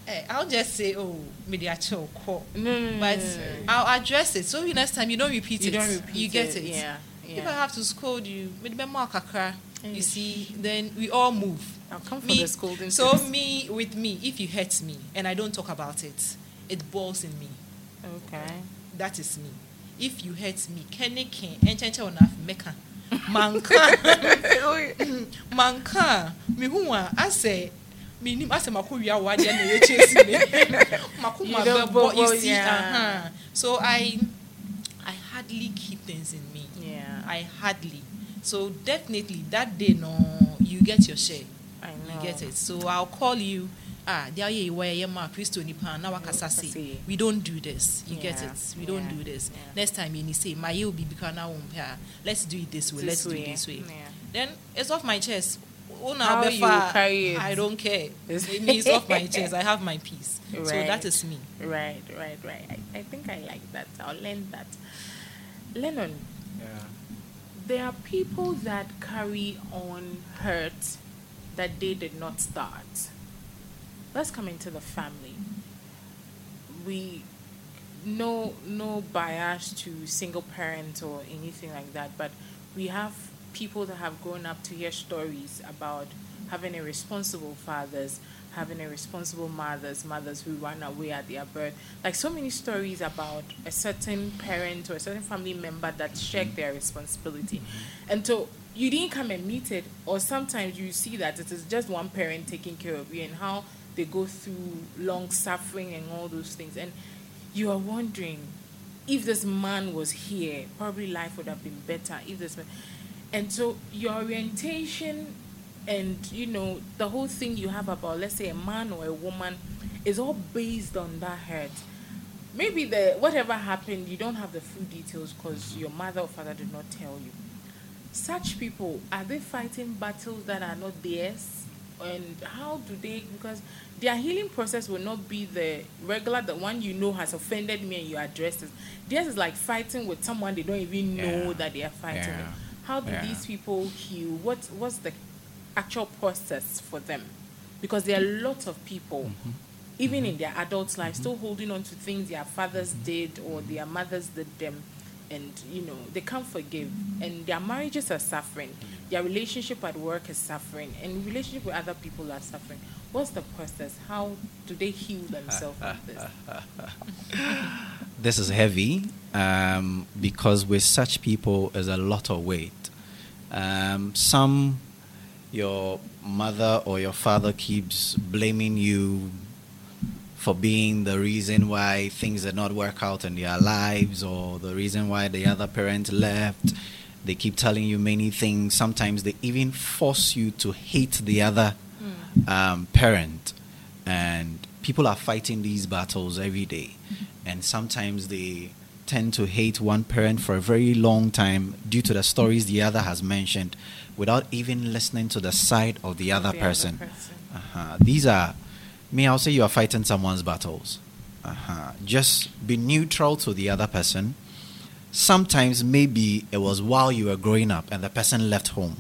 I'll just say, oh, media chill, call. No. But I'll address it. So next time you don't repeat it. You get it. Yeah. If I have to scold you, you see, then we all move. I'll come for the scolding. So with me, if you hurt me and I don't talk about it, it boils in me. Okay. That is me. If you hurt me, manka, me who I say. You see, so I hardly keep things in me. Yeah. I hardly. So definitely that day, no, you get your share. I know. You get it. So I'll call you. We don't do this. You get it. We don't do this. Yeah. Next time you say, "My will be let's do it this way. Let's do it this way." Yeah. Then it's off my chest. How you carry it. I don't care. It's off my chest. I have my peace. Right. So that is me. Right. I think I like that. I'll learn that. Lennon. Yeah. There are people that carry on hurt that they did not start. Let's come into the family. We no bias to single parents or anything like that, but we have people that have grown up to hear stories about having irresponsible fathers, having irresponsible mothers who run away at their birth. Like so many stories about a certain parent or a certain family member that shirked their responsibility. And so you didn't come and meet it, or sometimes you see that it is just one parent taking care of you and how they go through long suffering and all those things. And you are wondering, if this man was here, probably life would have been better. And so your orientation and, the whole thing you have about, let's say, a man or a woman is all based on that hurt. Maybe whatever happened, you don't have the full details because your mother or father did not tell you. Such people, are they fighting battles that are not theirs? And how do they, because their healing process will not be the one has offended me and you address it. Theirs is like fighting with someone they don't even know that they are fighting with. How do these people heal? What's the actual process for them? Because there are lots of people, even in their adult life, still holding on to things their fathers did or their mothers did them. And, they can't forgive. And their marriages are suffering. Their relationship at work is suffering. And relationship with other people are suffering. What's the process? How do they heal themselves from this? This is heavy because with such people, there's a lot of weight. Your mother or your father keeps blaming you for being the reason why things did not work out in their lives or the reason why the other parent left. They keep telling you many things. Sometimes they even force you to hate the other parent. And people are fighting these battles every day. And sometimes they tend to hate one parent for a very long time due to the stories the other has mentioned without even listening to the side of the other person. These are... I'll say you are fighting someone's battles. Just be neutral to the other person. Sometimes maybe it was while you were growing up and the person left home.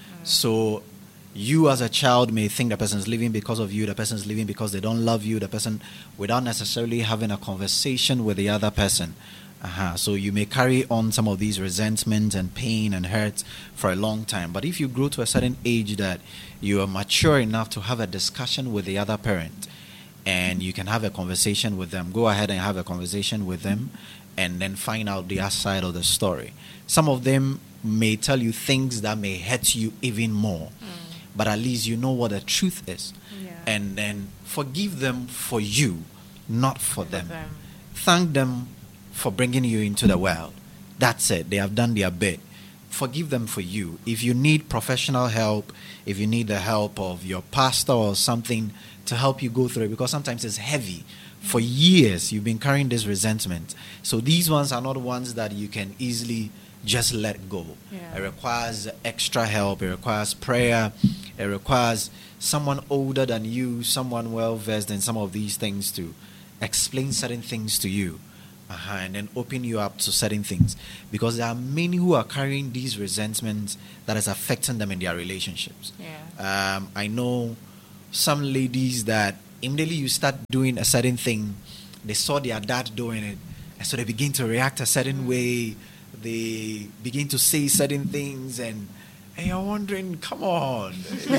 So you as a child may think the person is leaving because of you, the person is leaving because they don't love you, the person without necessarily having a conversation with the other person. So you may carry on some of these resentment and pain and hurt for a long time. But if you grow to a certain age that you are mature enough to have a discussion with the other parent and you can have a conversation with them, go ahead and have a conversation with them and then find out their side of the story. Some of them may tell you things that may hurt you even more, but at least you know what the truth is. And then forgive them for you, not for them. Thank them for bringing you into the world. That's it. They have done their bit. Forgive them for you. If you need professional help, if you need the help of your pastor or something to help you go through it, because sometimes it's heavy. For years, you've been carrying this resentment. So these ones are not ones that you can easily just let go. It requires extra help. It requires prayer. It requires someone older than you, someone well-versed in some of these things to explain certain things to you. And then open you up to certain things, because there are many who are carrying these resentments that is affecting them in their relationships. I know some ladies that immediately you start doing a certain thing, they saw their dad doing it, and so they begin to react a certain way. They begin to say certain things, and you're wondering, come on.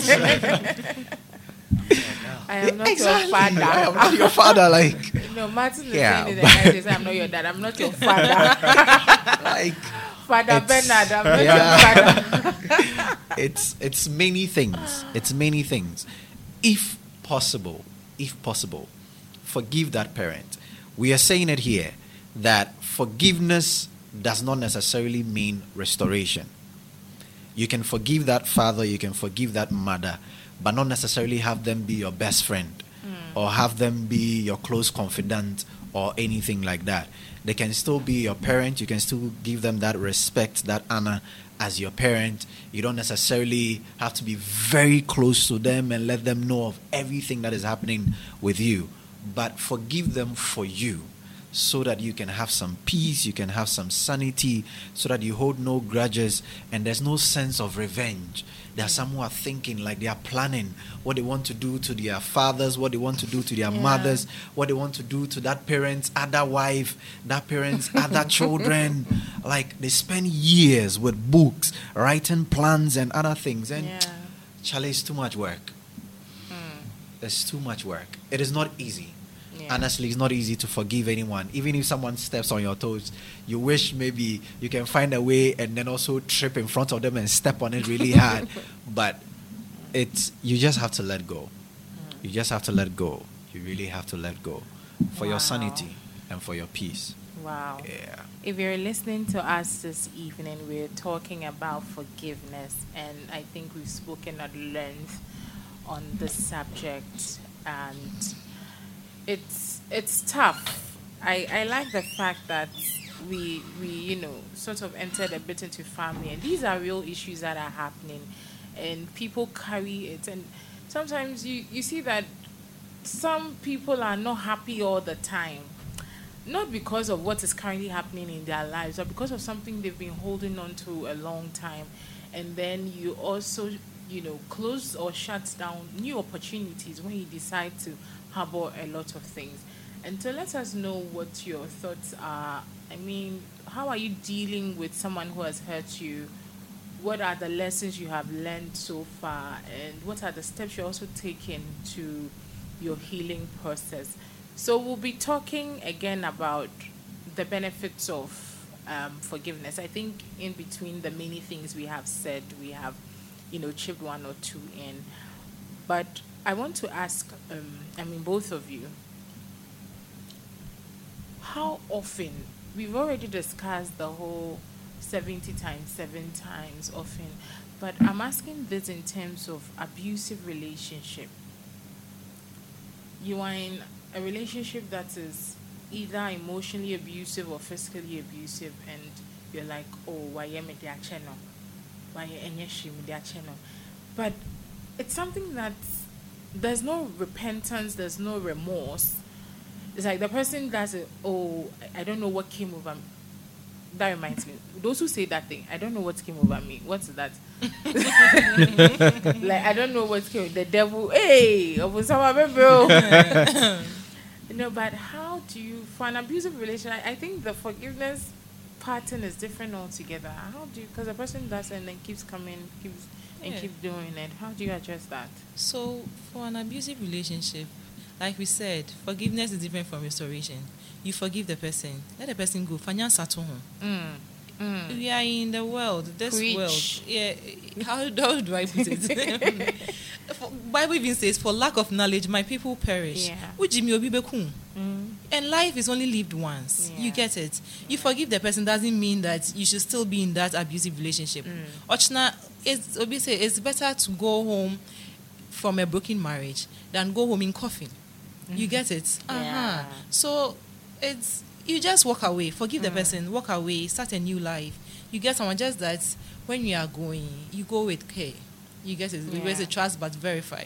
I am not Exactly. your father. I am not your father. Like, No, Martin is Yeah, saying it, and I say, I'm not your dad. I'm not your father. like Father It's- Bernard, I'm not Yeah. your father. it's many things. It's many things. If possible, forgive that parent. We are saying it here that forgiveness does not necessarily mean restoration. You can forgive that father, you can forgive that mother, but not necessarily have them be your best friend or have them be your close confidant or anything like that. They can still be your parent. You can still give them that respect, that honor as your parent. You don't necessarily have to be very close to them and let them know of everything that is happening with you, but forgive them for you, so that you can have some peace, you can have some sanity, so that you hold no grudges and there's no sense of revenge. There are some who are thinking like they are planning what they want to do to their fathers, what they want to do to their mothers, what they want to do to that parent's other wife, that parent's other children. Like they spend years with books, writing plans and other things. And Charlie, it's too much work. It's too much work. It is not easy. Honestly, it's not easy to forgive anyone. Even if someone steps on your toes, you wish maybe you can find a way and then also trip in front of them and step on it really hard. But you just have to let go. You just have to let go. You really have to let go for your sanity and for your peace. Wow. Yeah. If you're listening to us this evening, we're talking about forgiveness, and I think we've spoken at length on this subject, and it's tough. I like the fact that we sort of entered a bit into family, and these are real issues that are happening, and people carry it, and sometimes you see that some people are not happy all the time, not because of what is currently happening in their lives, but because of something they've been holding on to a long time, and then you also close or shut down new opportunities when you decide to harbor a lot of things. And so let us know what your thoughts are. I mean, how are you dealing with someone who has hurt you? What are the lessons you have learned so far? And what are the steps you're also taking to your healing process? So we'll be talking again about the benefits of forgiveness. I think in between the many things we have said, we have, chipped one or two in. But I want to ask, both of you, how often, we've already discussed the whole 70 times, 7 times often, but I'm asking this in terms of abusive relationship. You are in a relationship that is either emotionally abusive or physically abusive, and you're like, oh, why am I their channel? Why am I channel? But it's something that there's no repentance, there's no remorse. It's like the person does it, oh, I don't know what came over me. That reminds me. Those who say that thing, I don't know what came over me. What's that? Like, I don't know what came. The devil, hey, bro. But how do you, for an abusive relationship, I think the forgiveness pattern is different altogether. How do you, because the person does it and then keeps coming, keep doing it. How do you address that? So, for an abusive relationship, like we said, forgiveness is different from restoration. You forgive the person, let the person go. We are in the world, this Preach. world. Yeah, how do I put it? Bible even says, for lack of knowledge, my people perish. And life is only lived once. You get it? You forgive the person doesn't mean that you should still be in that abusive relationship. Ochna, it's better to go home from a broken marriage than go home in coffin. You get it? Yeah. So it's, you just walk away, forgive the person, walk away, start a new life. You get someone, just that when you are going, you go with care. You get it? We raise a trust but verify.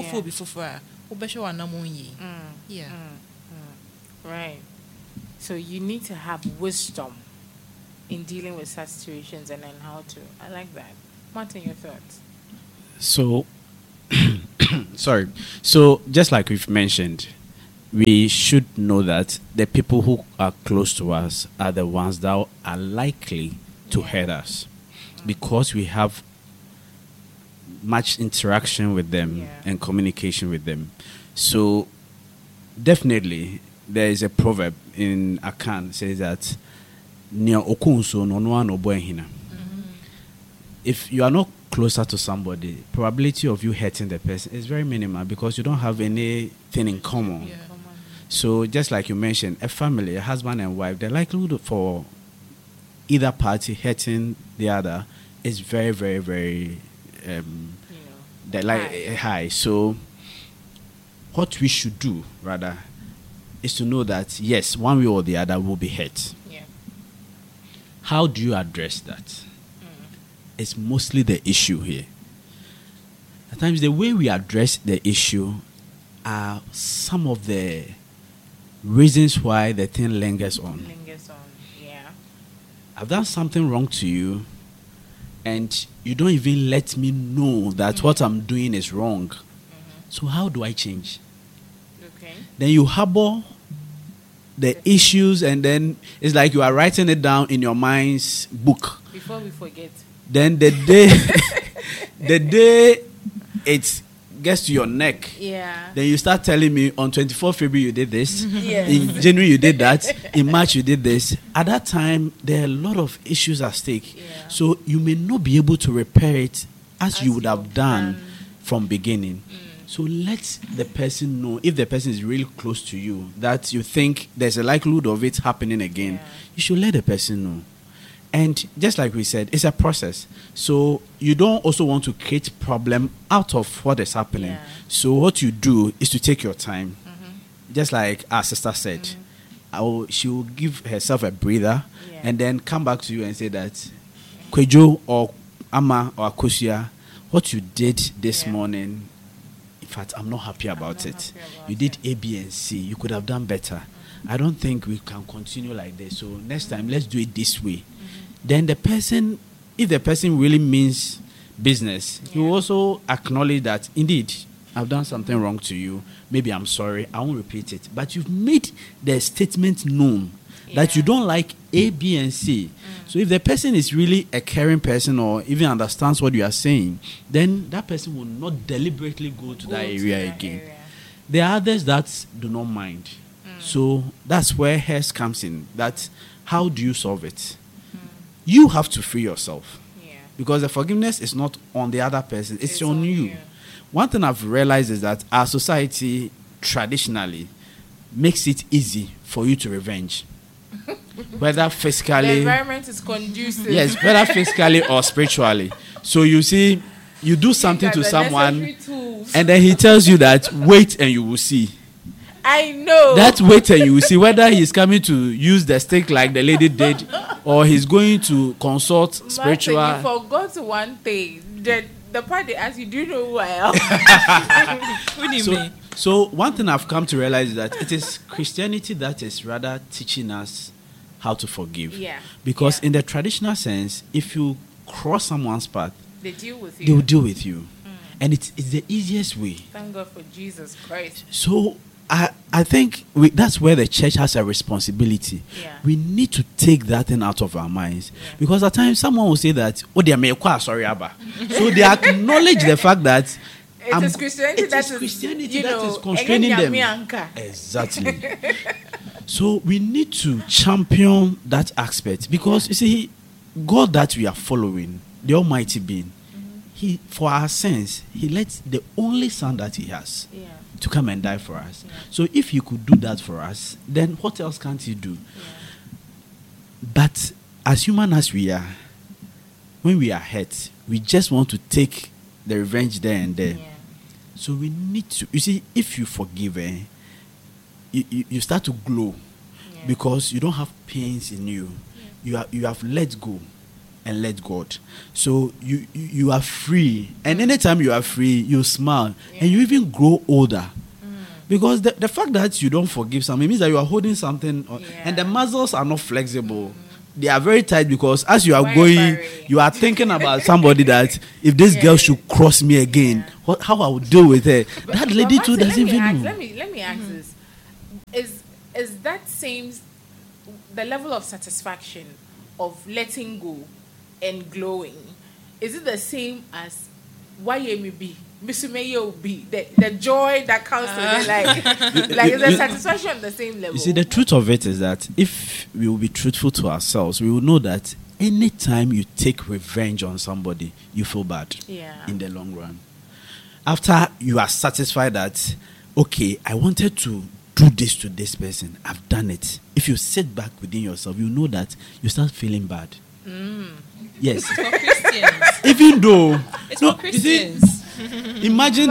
Yeah. Right. So you need to have wisdom in dealing with such situations, and then how to. I like that. Martin, your thoughts? So Sorry. So, just like we've mentioned, we should know that the people who are close to us are the ones that are likely to hurt us because we have much interaction with them and communication with them. So, definitely, there is a proverb in Akan says that if you are not closer to somebody, probability of you hurting the person is very minimal because you don't have anything in common. Yeah. So just like you mentioned, a family, a husband and wife, the likelihood for either party hurting the other is very, very, very high. So what we should do, rather, is to know that, yes, one way or the other will be hurt. Yeah. How do you address that? It's mostly the issue here. At times, the way we address the issue are some of the reasons why the thing lingers on. Yeah. I've done something wrong to you, and you don't even let me know that what I'm doing is wrong. So how do I change? Okay. Then you harbor the issues, and then it's like you are writing it down in your mind's book. Before we forget. Then the day it gets to your neck, then you start telling me on 24th February you did this, in January you did that, in March you did this. At that time, there are a lot of issues at stake. So you may not be able to repair it as you would have done from beginning. So let the person know, if the person is really close to you, that you think there's a likelihood of it happening again, you should let the person know. And just like we said, it's a process. So you don't also want to create problem out of what is happening. So what you do is to take your time. Just like our sister said, she will give herself a breather and then come back to you and say that, Kwejo or Ama or Akosia, what you did this morning, in fact, I'm not happy about it. You did A, B, and C. You could have done better. I don't think we can continue like this. So next time, let's do it this way. Then the person, if the person really means business, he will also acknowledge that, indeed, I've done something wrong to you. Maybe I'm sorry. I won't repeat it. But you've made the statement known that you don't like A, B, and C. So if the person is really a caring person or even understands what you are saying, then that person will not deliberately go to that area again. There are others that do not mind. So that's where hers comes in. That how do you solve it? You have to free yourself. Because the forgiveness is not on the other person, it's on you. One thing I've realized is that our society traditionally makes it easy for you to revenge. Whether physically, the environment is conducive. Yes, whether physically or spiritually. So you see, you do something to someone and then he tells you that wait and you will see. I know. That wait and you will see whether he's coming to use the stick like the lady did or he's going to consult spiritual. Martin, you forgot one thing. The part they asked you, do you know who I am? What do you mean? So one thing I've come to realize is that it is Christianity that is rather teaching us how to forgive. Because in the traditional sense, if you cross someone's path, they deal with you. They will deal with you. And it's the easiest way. Thank God for Jesus Christ. So I think that's where the church has a responsibility. We need to take that thing out of our minds. Because at times someone will say that, oh, they are sorry, Abba. So they acknowledge the fact that it is Christianity that is constraining them. Exactly. So we need to champion that aspect. Because you see, God that we are following, the Almighty being, He, for our sins, He lets the only Son that He has to come and die for us. So if He could do that for us, then what else can't He do? But as human as we are, when we are hurt, we just want to take the revenge there and there. So we need to, you see, if you forgive, you start to glow because you don't have pains in you. You have let go and let God. So you are free. And anytime you are free, you smile. And you even grow older. Because the fact that you don't forgive something means that you are holding something. And the muscles are not flexible. they are very tight because as you are going, you are thinking about somebody that if this girl should cross me again, how I would deal with her. That lady too doesn't even know. Let me ask this: is that same the level of satisfaction of letting go and glowing? Is it the same as YMB? The joy that comes to it, like is the satisfaction on the same level? You see, the truth of it is that if we will be truthful to ourselves, we will know that anytime you take revenge on somebody, you feel bad in the long run. After you are satisfied that, okay, I wanted to do this to this person, I've done it. If you sit back within yourself, you know that you start feeling bad. Yes. It's for Christians. Even though it's for Christians. Imagine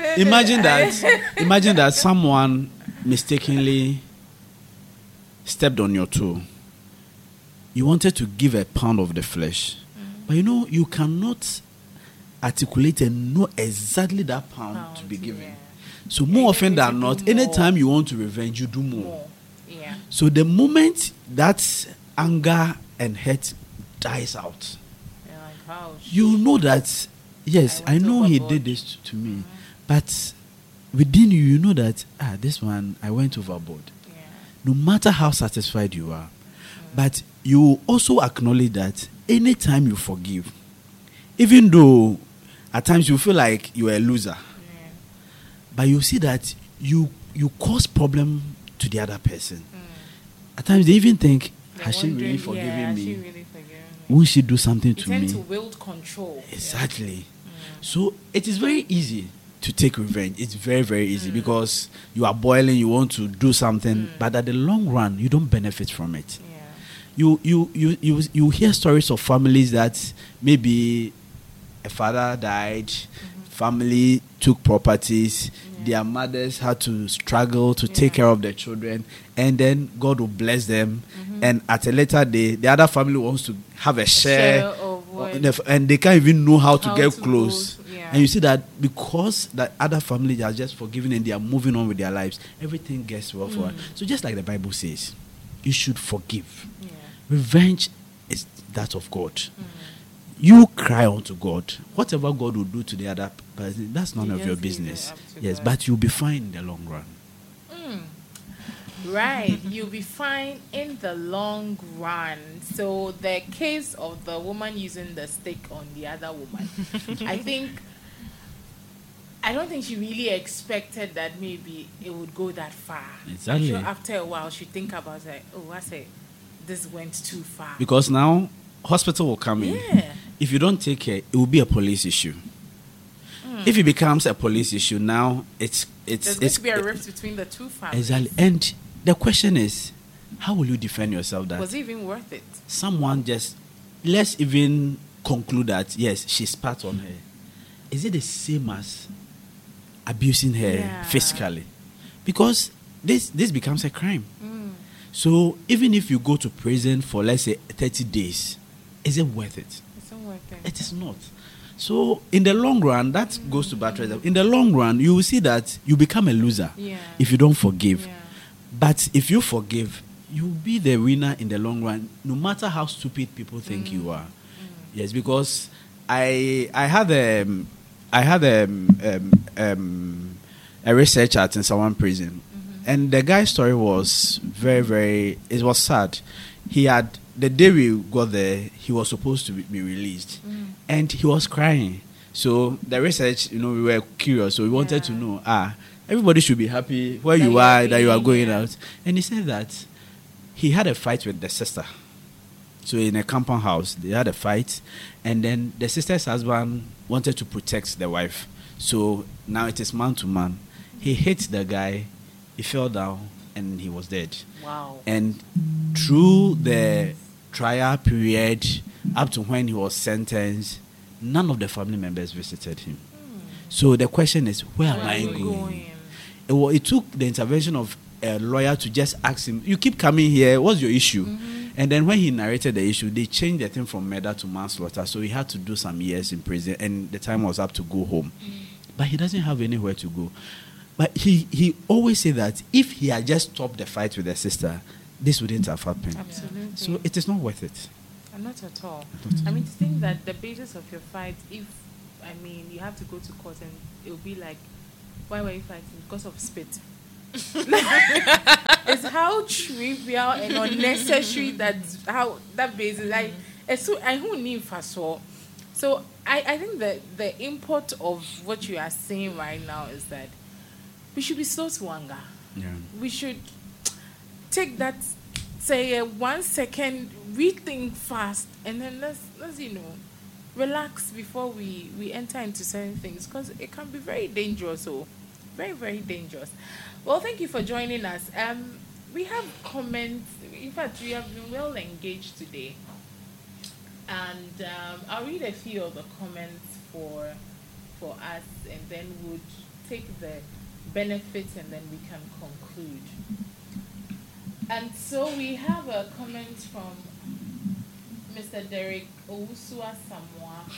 that someone mistakenly stepped on your toe. You wanted to give a pound of the flesh, but you cannot articulate and know exactly that pound to be given. Yeah. So more often than not, anytime you want to revenge, you do more. Yeah. So the moment that anger and hate dies out, you know that, yes, I know he did this to me, but within you, you know that, this one, I went overboard. Yeah. No matter how satisfied you are, but you also acknowledge that anytime you forgive, even though at times you feel like you are a loser, but you see that you cause problem to the other person. At times they even think, has she really forgiven me? Won't she do something to me? To wield control. Exactly. So it is very easy to take revenge. It's very, very easy because you are boiling, you want to do something, but at the long run, you don't benefit from it. Yeah. You hear stories of families that maybe a father died, family took properties, their mothers had to struggle to take care of their children, and then God will bless them. And at a later day, the other family wants to have a share and they can't even know how to get close. And you see that because that other family are just forgiven and they are moving on with their lives, everything gets well for us. So just like the Bible says, you should forgive. Revenge is that of God. You cry unto God. Whatever God will do to the other person, that's none of your business. Yes, but you'll be fine in the long run. Right, you'll be fine in the long run. So the case of the woman using the stick on the other woman, I don't think she really expected that maybe it would go that far. Exactly. So after a while, she think about it, this went too far. Because now hospital will come in. If you don't take care, it will be a police issue. If it becomes a police issue, now there's going to be a rift between the two families. Exactly. And the question is, how will you defend yourself? That was it even worth it? Let's even conclude that yes, she spat on her. Is it the same as abusing her physically? Because this becomes a crime. So even if you go to prison for, let's say, 30 days, is it worth it? It's not worth it. It is not. So in the long run, that goes to battery. In the long run, you will see that you become a loser if you don't forgive. But if you forgive, you'll be the winner in the long run, no matter how stupid people think you are. Yes, because I had a research at in someone prison, and the guy's story was it was sad. He had, the day we got there, he was supposed to be released, and he was crying. So the research, we were curious, so we wanted to know, everybody should be happy where you are, that you are going out. And he said that he had a fight with the sister. So in a compound house, they had a fight, and then the sister's husband wanted to protect the wife. So now it is man to man. He hit the guy, he fell down, and he was dead. Wow. And through the trial period, up to when he was sentenced, none of the family members visited him. So the question is, where am I going? It took the intervention of a lawyer to just ask him, you keep coming here, what's your issue? And then when he narrated the issue, they changed the thing from murder to manslaughter. So he had to do some years in prison, and the time was up to go home. But he doesn't have anywhere to go. But he always say that if he had just stopped the fight with the sister, this wouldn't have happened. Absolutely. So it is not worth it. Not at all. Not. I mean, to think that the basis of your fight, if, I mean, you have to go to court and it will be like, why were you fighting? Because of spit. It's how trivial and unnecessary that basis, like, it's so, I who need for so I think that the import of what you are saying right now is that we should be slow to anger. Yeah. We should take that, say, a 1 second, rethink fast, and then let's relax before we enter into certain things, because it can be very dangerous. So, very, very dangerous. Well, thank you for joining us. We have comments. In fact, we have been well engaged today, and I'll read a few of the comments for us, and then we'll take the benefits, and then we can conclude. And so we have a comment from Mr. Derek Owusua Samoa.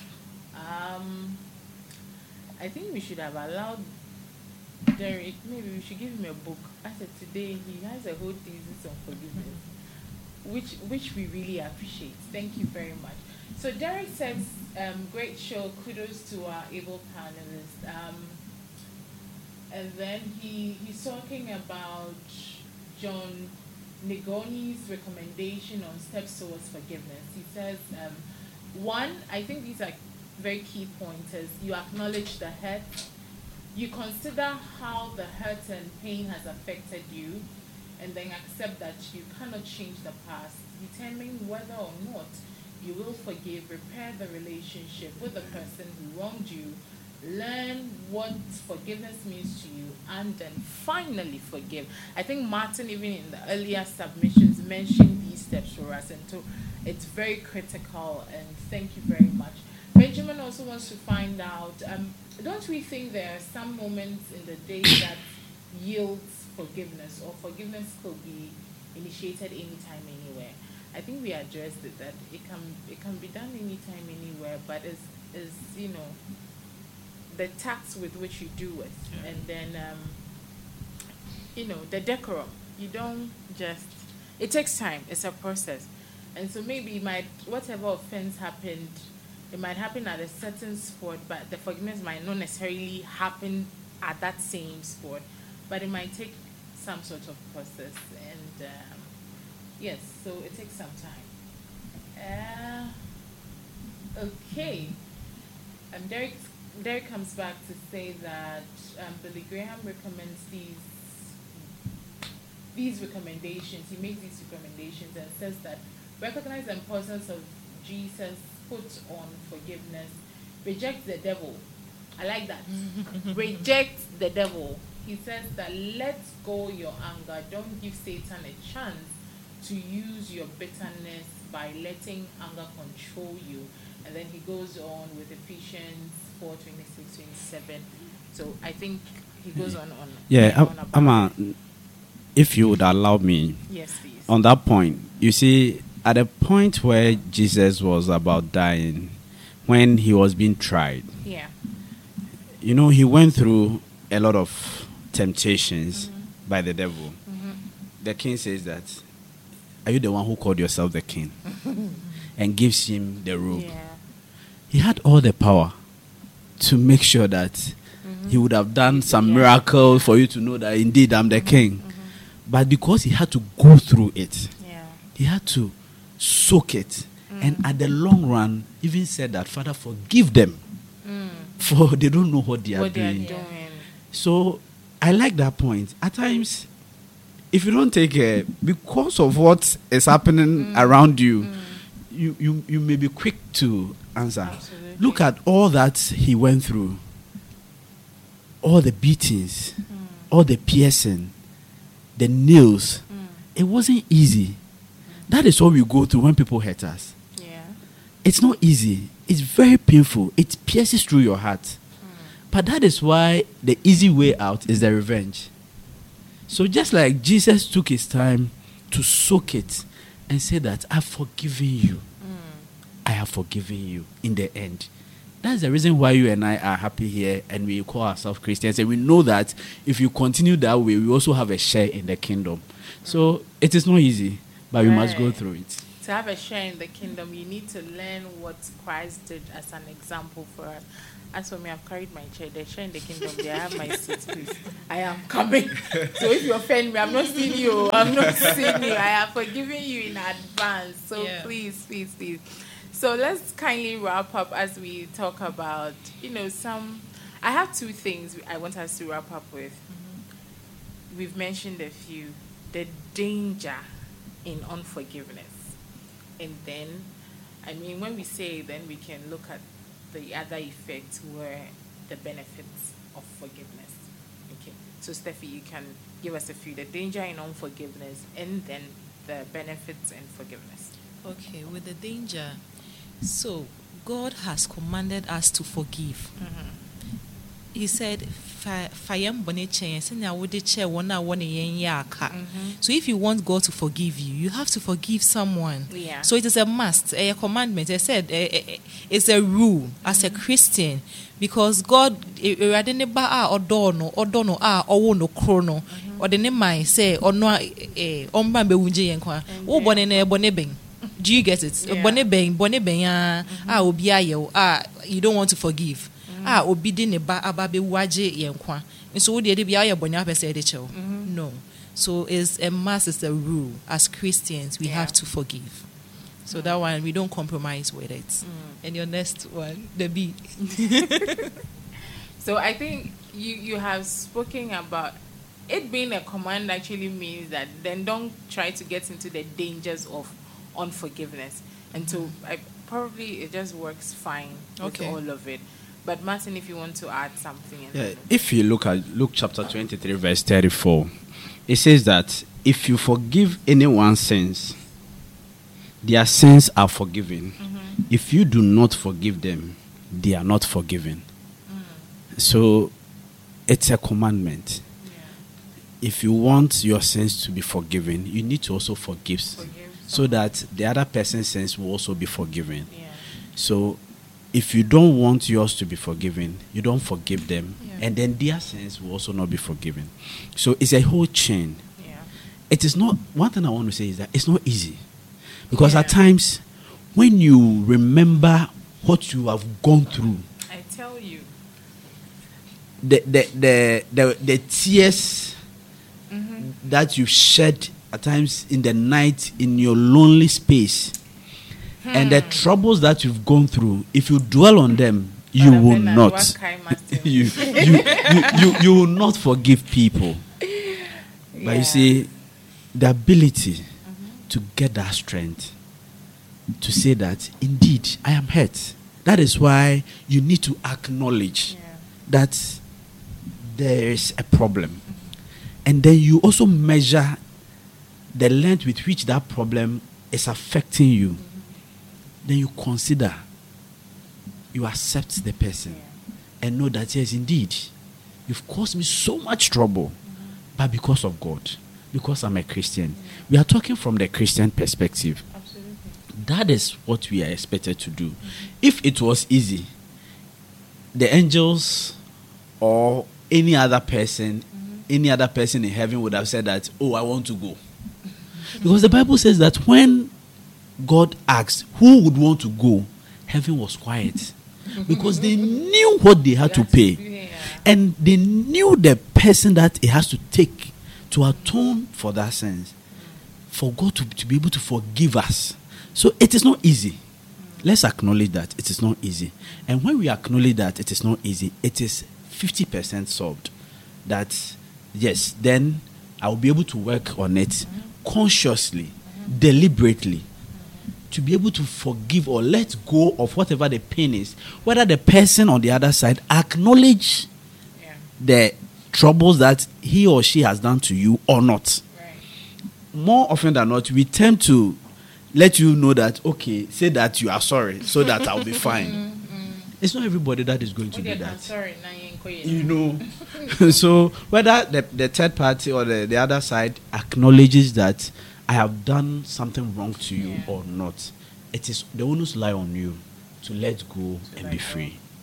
I think we should have allowed Derek, maybe we should give him a book. I said today he has a whole thesis on forgiveness, which we really appreciate. Thank you very much. So Derek says, great show, kudos to our able panelists. And then he's talking about John Negoni's recommendation on steps towards forgiveness. He says, one, I think these are very key pointers. You acknowledge the hurt. You consider how the hurt and pain has affected you, and then accept that you cannot change the past. Determine whether or not you will forgive, repair the relationship with the person who wronged you, learn what forgiveness means to you, and then finally forgive. I think Martin, even in the earlier submissions, mentioned these steps for us, and so it's very critical, and thank you very much. Benjamin also wants to find out, don't we think there are some moments in the day that yields forgiveness, or forgiveness could be initiated anytime, anywhere? I think we addressed it, that it can be done anytime, anywhere, but is the tact with which you do it, and then the decorum. You don't just. It takes time. It's a process, and so maybe whatever offense happened, it might happen at a certain spot, but the forgiveness might not necessarily happen at that same spot, but it might take some sort of process, and yes, so it takes some time. Okay, Derek comes back to say that Billy Graham recommends these recommendations. He makes these recommendations and says that recognize the importance of Jesus, put on forgiveness, reject the devil. I like that. Reject the devil. He says that let go your anger. Don't give Satan a chance to use your bitterness by letting anger control you. And then he goes on with Ephesians 4:26-27. So I think he goes on. Yeah, if you would allow me. Yes, please. On that point, you see, at a point where Jesus was about dying, when he was being tried, yeah, he went through a lot of temptations by the devil. The king says that, are you the one who called yourself the king? And gives him the robe. Yeah. He had all the power to make sure that he would have done some miracle for you to know that indeed I'm the king. But because he had to go through it, he had to soak it. And at the long run, even said that, Father, forgive them. For they don't know what they are doing. So I like that point. At times, if you don't take care, because of what is happening around you, you may be quick to answer. Absolutely. Look at all that he went through. All the beatings, all the piercing, the nails. It wasn't easy. That is what we go through when people hurt us. Yeah. It's not easy. It's very painful. It pierces through your heart. But that is why the easy way out is the revenge. So just like Jesus took his time to soak it and say that, I've forgiven you. I have forgiven you in the end. That's the reason why you and I are happy here and we call ourselves Christians. And we know that if you continue that way, we also have a share in the kingdom. So it is not easy, but we must go through it. To have a share in the kingdom, you need to learn what Christ did as an example for us. As for me, I've carried my chair. The share in the kingdom, there I have my seat, please. I am coming. So if you offend me, I'm not seeing you. I'm not seeing you. I have forgiven you in advance. So please. So let's kindly wrap up as we talk about, I have two things I want us to wrap up with. Mm-hmm. We've mentioned a few. The danger in unforgiveness. And then, when we say, then we can look at the other effects were the benefits of forgiveness. Okay. So, Steffi, you can give us a few. The danger in unforgiveness and then the benefits in forgiveness. Okay, with the danger. So, God has commanded us to forgive. Mm-hmm. He said, so if you want God to forgive you, you have to forgive someone. Yeah. So it is a must, a commandment. I said it's a rule as a Christian, because God do you get it? Yeah. You don't want to forgive. No. So it's a must, it's a rule. As Christians, we have to forgive. So that one, we don't compromise with it. And your next one, the B. So I think you have spoken about it being a command actually means that then don't try to get into the dangers of unforgiveness. And so probably it just works fine with all of it. But Martin, if you want to add something. If you look at Luke chapter 23, verse 34, it says that if you forgive anyone's sins, their sins are forgiven. Mm-hmm. If you do not forgive them, they are not forgiven. So it's a commandment. Yeah. If you want your sins to be forgiven, you need to also forgive so that the other person's sins will also be forgiven. Yeah. So if you don't want yours to be forgiven, you don't forgive them, and then their sins will also not be forgiven. So it's a whole chain. Yeah. It is not, one thing I want to say is that it's not easy. Because at times, when you remember what you have gone through, I tell you, the tears that you shed at times in the night in your lonely space, and the troubles that you've gone through, if you dwell on them, you will not. you will not forgive people. But you see, the ability to get that strength to say that indeed I am hurt. That is why you need to acknowledge that there is a problem, and then you also measure the length with which that problem is affecting you. Then you consider, you accept the person, and know that yes, indeed, you've caused me so much trouble, but because of God, because I'm a Christian. We are talking from the Christian perspective. Absolutely. That is what we are expected to do. If it was easy, the angels or any other person in heaven would have said that, oh, I want to go. Because the Bible says that when God asked who would want to go, heaven was quiet. Because they knew what they had to pay. And they knew the person that it has to take to atone for that sins. For God to be able to forgive us. So it is not easy. Let's acknowledge that it is not easy. And when we acknowledge that it is not easy, it is 50% solved. That, yes, then I will be able to work on it consciously, deliberately, to be able to forgive or let go of whatever the pain is. Whether the person on the other side acknowledge the troubles that he or she has done to you or not. Right. More often than not, we tend to let you know that, okay, say that you are sorry so that I'll be fine. It's not everybody that is going to do that. I'm sorry. You know. So whether the third party or the other side acknowledges that I have done something wrong to you or not, it is the onus lie on you to let go and be free.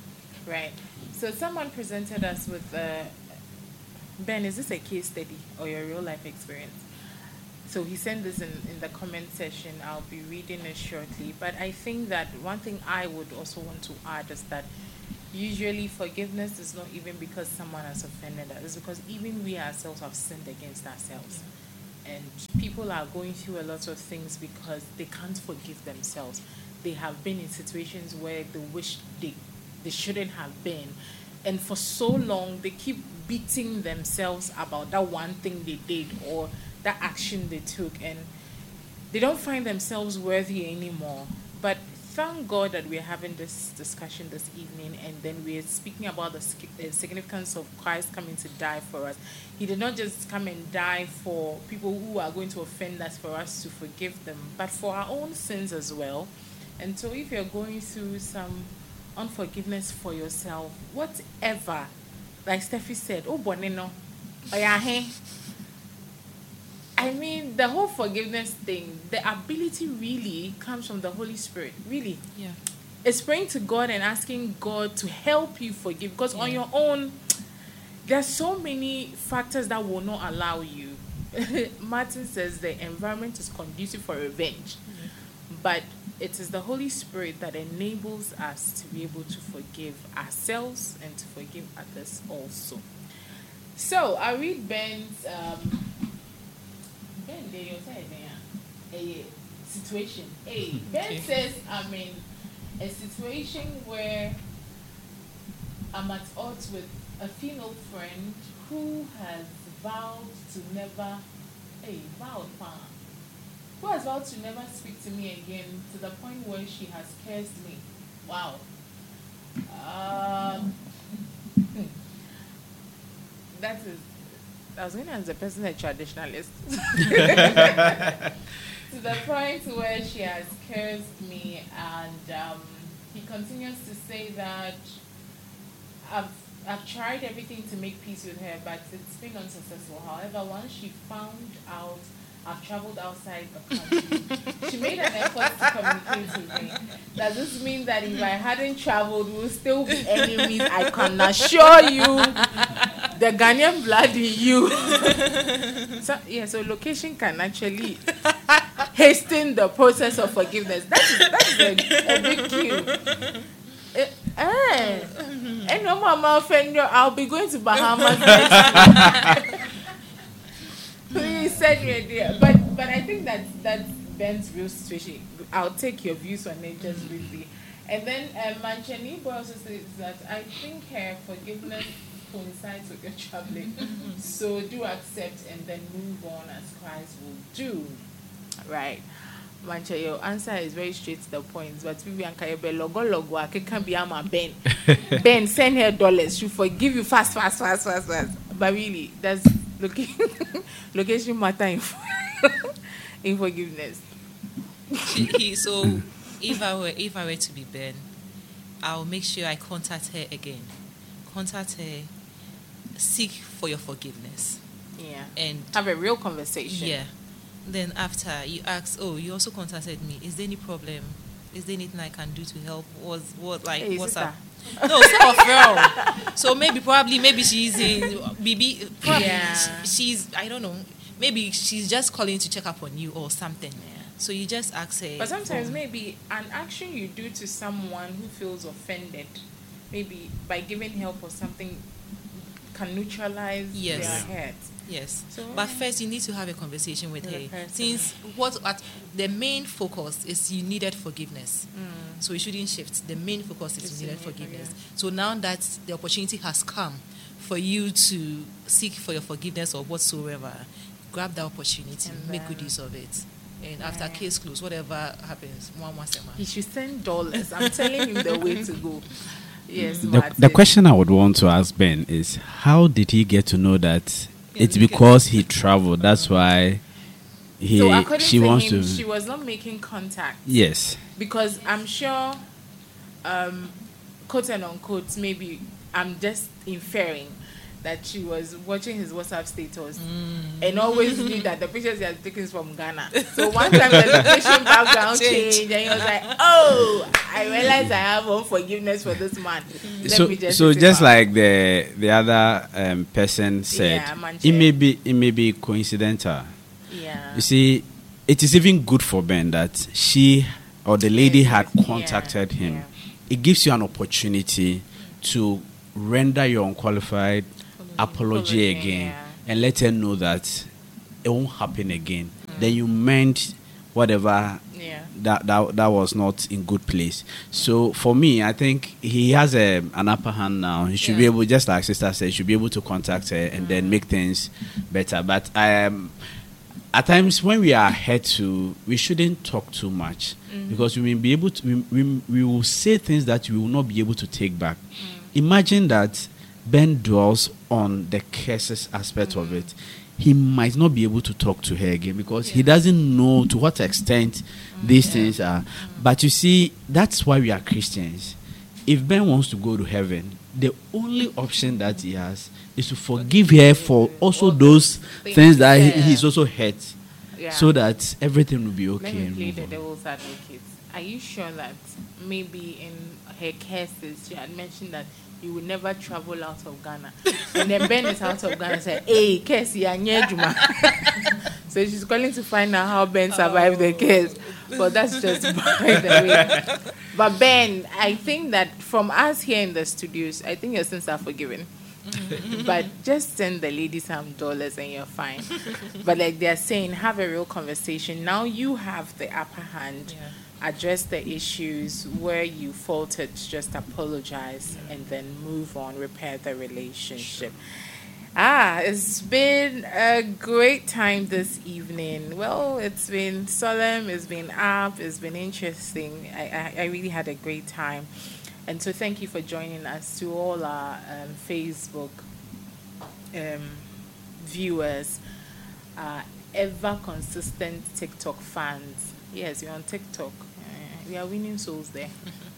Right. So someone presented us with Ben, is this a case study or your real life experience? So he sent this in the comment section. I'll be reading it shortly. But I think that one thing I would also want to add is that usually forgiveness is not even because someone has offended us. It's because even we ourselves have sinned against ourselves. And people are going through a lot of things because they can't forgive themselves. They have been in situations where they wish they shouldn't have been. And for so long, they keep beating themselves about that one thing they did or that action they took, and they don't find themselves worthy anymore. But thank God that we're having this discussion this evening, and then we're speaking about the significance of Christ coming to die for us. He did not just come and die for people who are going to offend us for us to forgive them, but for our own sins as well. And so if you're going through some unforgiveness for yourself, whatever, like Steffi said, oh, bonino, I mean, the whole forgiveness thing, the ability really comes from the Holy Spirit, really. Yeah. It's praying to God and asking God to help you forgive, because on your own, there are so many factors that will not allow you. Martin says the environment is conducive for revenge, but it is the Holy Spirit that enables us to be able to forgive ourselves and to forgive others also. So I read Ben's a situation. Ben says, I'm in a situation where I'm at odds with a female friend who has vowed to never speak to me again, to the point where she has cursed me. Wow. I was going to answer the person a traditionalist. To the point where she has cursed me, and he continues to say that I've tried everything to make peace with her, but it's been unsuccessful. However, once she found out I've traveled outside the country, she made an effort to communicate with me. Does this mean that if I hadn't traveled, we'll still be enemies? I can assure you, the Ghanaian blood in you. So location can actually hasten the process of forgiveness. That's a big cue. And no mama offender, I'll be going to Bahamas next week. Please send me a deal. But I think that's Ben's real situation. I'll take your views on it just briefly. And then Manchani also says that I think her forgiveness coincides with your traveling. So do accept and then move on as Christ will do. Right. Mancha, your answer is very straight to the point. But Vivianka, logo, I can be ama Ben. Ben, send her dollars. She'll forgive you fast. But really, that's location matter in forgiveness. So if I were to be Ben, I'll make sure I contact her again. Contact her, seek for your forgiveness. Yeah. And have a real conversation. Yeah. Then after you ask, you also contacted me. Is there any problem? Is there anything I can do to help? What's up? No, it's not real. So maybe she's in BB. She's I don't know. Maybe she's just calling to check up on you or something. Yeah. So you just ask her. But sometimes maybe an action you do to someone who feels offended, maybe by giving help or something, can neutralize their hurt. Yes, but first you need to have a conversation with her. Since the main focus is you needed forgiveness, so you shouldn't shift. The main focus is you needed forgiveness. So now that the opportunity has come for you to seek for your forgiveness or whatsoever, grab that opportunity, make good use of it. And after case closed, whatever happens, he should send dollars. I'm telling him the way to go. Yes. The question I would want to ask Ben is, how did he get to know that? It's because he traveled. That's why she wants to. She was not making contact. Yes. Because I'm sure, quote and unquote, maybe I'm just inferring that she was watching his WhatsApp status and always knew that the pictures he had taken is from Ghana. So one time the location background changed and he was like, oh, I realized I have unforgiveness for this man. So just like the other person said, it may be coincidental. Yeah. You see, it is even good for Ben that she or the lady had contacted him. Yeah. It gives you an opportunity to render your unqualified apology again and let her know that it won't happen again. Then you meant whatever that was not in good place. So for me, I think he has an upper hand now. He should be able, just like Sister said, he should be able to contact her and then make things better. But at times when we are ahead to, we shouldn't talk too much because we will be able to. We will say things that we will not be able to take back. Imagine that Ben dwells on the curses aspect of it. He might not be able to talk to her again because he doesn't know to what extent these things are. But you see, that's why we are Christians. If Ben wants to go to heaven, the only option that he has is to forgive her for also those things that he's also hurt, so that everything will be okay. Let me play the devil's advocate. Are you sure that maybe in her cases she had mentioned that you will never travel out of Ghana? And then Ben is out of Ghana and said, hey, Casey, Juma. So she's calling to find out how Ben survived the case. But that's just by the way. But Ben, I think that from us here in the studios, I think your sins are forgiven. But just send the lady some dollars and you're fine. But like they're saying, have a real conversation. Now you have the upper hand. Address the issues where you faltered, just apologize and then move on, repair the relationship. It's been a great time this evening. Well, it's been solemn, it's been up, it's been interesting. I really had a great time. And so thank you for joining us, to all our Facebook viewers, ever consistent TikTok fans. Yes, you're on TikTok. We are winning souls there.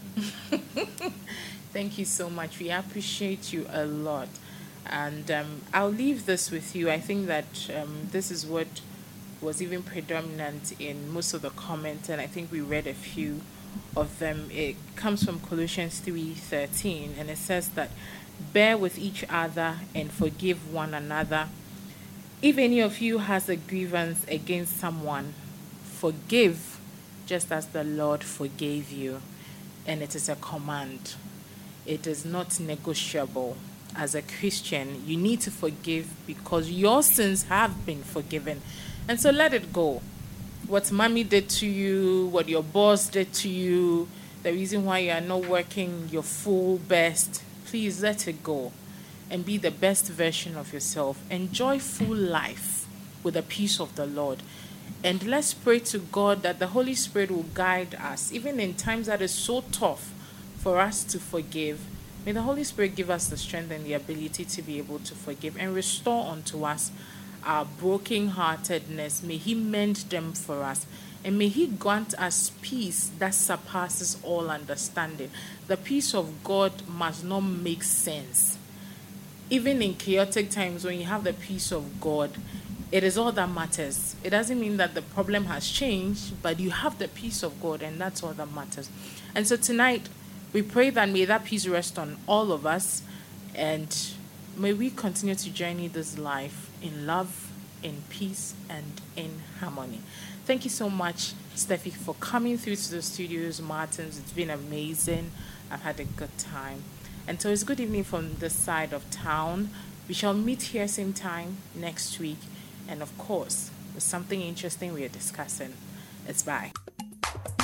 Thank you so much. We appreciate you a lot. And I'll leave this with you. I think that this is what was even predominant in most of the comments, and I think we read a few of them. It comes from Colossians 3:13, and it says that, bear with each other and forgive one another. If any of you has a grievance against someone, forgive just as the Lord forgave you. And it is a command. It is not negotiable. As a Christian, you need to forgive because your sins have been forgiven. And so let it go. What mommy did to you, what your boss did to you, the reason why you are not working your full best, please let it go and be the best version of yourself. Enjoy full life with the peace of the Lord. And let's pray to God that the Holy Spirit will guide us, even in times that is so tough for us to forgive. May the Holy Spirit give us the strength and the ability to be able to forgive and restore unto us our brokenheartedness. May He mend them for us. And may He grant us peace that surpasses all understanding. The peace of God must not make sense. Even in chaotic times, when you have the peace of God, it is all that matters. It doesn't mean that the problem has changed, but you have the peace of God, and that's all that matters. And so tonight, we pray that may that peace rest on all of us, and may we continue to journey this life in love, in peace, and in harmony. Thank you so much, Steffi, for coming through to the studios, Martins. It's been amazing. I've had a good time. And so it's good evening from this side of town. We shall meet here same time next week. And of course, there's something interesting we are discussing. It's bye.